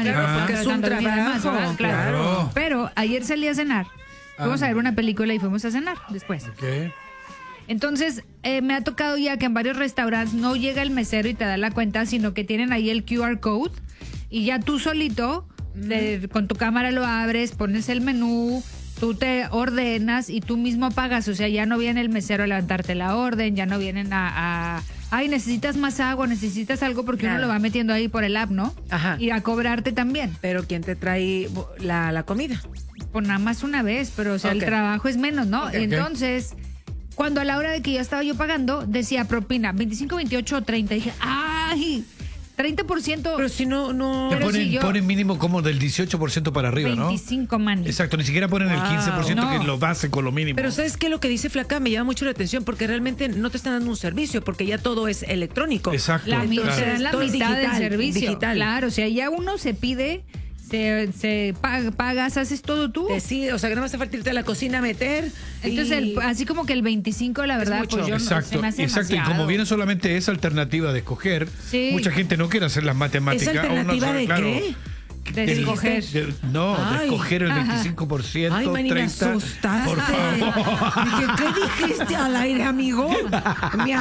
claro, porque es un trabajo, claro. Claro. Pero ayer salí a cenar. Fuimos a ver una película y fuimos a cenar después. Ok. Entonces, me ha tocado ya que en varios restaurantes no llega el mesero y te da la cuenta, sino que tienen ahí el QR code y ya tú solito, con tu cámara lo abres, pones el menú, tú te ordenas y tú mismo pagas. O sea, ya no viene el mesero a levantarte la orden, ya no vienen ay, necesitas más agua, necesitas algo, porque uno lo va metiendo ahí por el app, ¿no? Ajá. Y a cobrarte también. Pero ¿quién te trae la comida? Pues nada más una vez, pero o sea, el trabajo es menos, ¿no? Ok. Entonces, cuando a la hora de que ya estaba yo pagando, decía propina, 25, 28 o 30. Dije, ¡ay! 30%. Pero si no... Te Pero si yo- ponen mínimo como del 18% para arriba, 25, ¿no? man. Exacto, ni siquiera ponen el 15% No. que es lo básico, lo mínimo. Pero ¿sabes qué? Lo que dice Flaca me llama mucho la atención porque realmente no te están dando un servicio porque ya todo es electrónico. Exacto. La, claro. te dan la todo es mitad del digital, servicio. digital. Claro, o sea, ya uno se pide, se pagas, haces todo tú. Sí, o sea, que no me hace falta irte a la cocina a meter. Entonces, así como que el 25, la verdad, mucho. pues yo no, Exacto, se me hace exacto. Y demasiado. como viene solamente esa alternativa de escoger, Sí. mucha gente no quiere hacer las matemáticas. ¿Esa alternativa de qué? De escoger. No, de Ay. escoger el Ajá. 25%, Ay, Manny, me 30%. asustaste. Por favor. Dije, ¿qué dijiste al aire, amigo? Me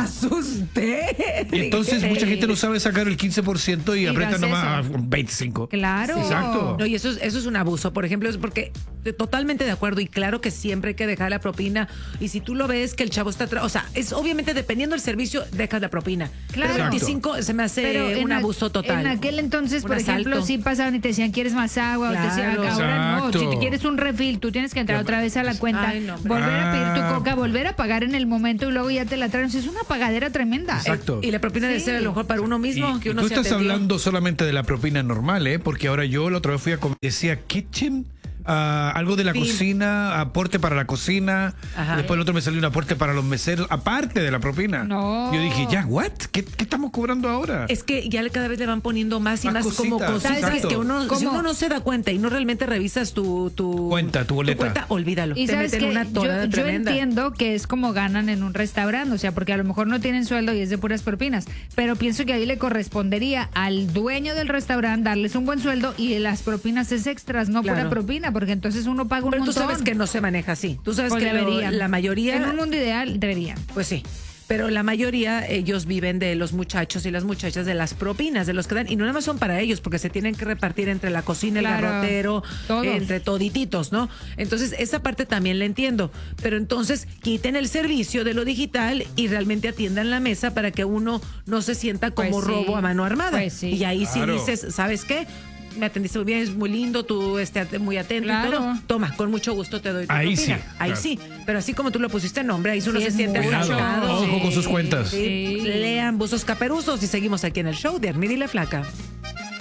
asusté. Y entonces mucha gente no sabe sacar el 15% y aprieta hace nomás a eso. 25%. Claro. Exacto. No, y eso es un abuso. Por ejemplo, es porque totalmente de acuerdo y claro que siempre hay que dejar la propina. Y si tú lo ves que el chavo está o sea, es obviamente dependiendo del servicio, dejas la propina. Claro. Pero 25 se me hace Pero un abuso total. En aquel entonces, Un por ejemplo, asalto. sí pasaban y te decían, ¿quieres más agua? O te decían, Claro. ahora no. Exacto. Si te quieres un refill, tú tienes que entrar otra vez a la cuenta, Ay, no, hombre. volver a pedir Ah. tu coca, volver a pagar en el momento y luego ya te la traen. O sea, es una pagadera tremenda. Exacto. Y la propina debe Sí. ser a lo mejor para uno mismo, Y que uno tú se estás atendió. hablando solamente de la propina normal, ¿eh? Porque ahora yo la otra vez fui a comer, decía kitchen, algo de la Sí. cocina, aporte para la cocina. Ajá. Después el otro me salió un aporte para los meseros, aparte de la propina. No. Yo dije, ya, ¿what? ¿Qué estamos cobrando ahora? Es que ya cada vez le van poniendo más y Más más como cositas, cositas exacto. que uno, si ¿Cómo? uno no se da cuenta y no realmente revisas tu Cuenta, tu boleta. olvídalo. Y te sabes meten que una tonada yo tremenda. entiendo que es como ganan en un restaurante, o sea, porque a lo mejor no tienen sueldo y es de puras propinas, pero pienso que ahí le correspondería al dueño del restaurante darles un buen sueldo y las propinas es extras, no Claro. pura propina, porque entonces uno paga un Pero tú montón. sabes que no se maneja así. Tú sabes Pues que deberían. la mayoría... En un mundo ideal deberían. Pues sí. Pero la mayoría, ellos viven de los muchachos y las muchachas de las propinas, de los que dan. Y no nada más son para ellos, porque se tienen que repartir entre la cocina, el Claro, garrotero, todos. entre todititos, ¿no? Entonces, esa parte también la entiendo. Pero entonces, quiten el servicio de lo digital y realmente atiendan la mesa para que uno no se sienta como Pues sí. robo a mano armada. Pues sí. Y ahí Claro. sí dices, ¿sabes qué? Me atendiste muy bien, es muy lindo, tú muy atento Claro. y todo. Toma, con mucho gusto te doy tu Ahí propina. sí, Ahí claro. sí. Pero así como tú lo pusiste nombre, ahí uno Sí, se es siente mucho. asaltado. Ojo con sus cuentas. Sí. Sí. Lean Buzos Caperuzos y seguimos aquí en el show de Armida y la Flaca.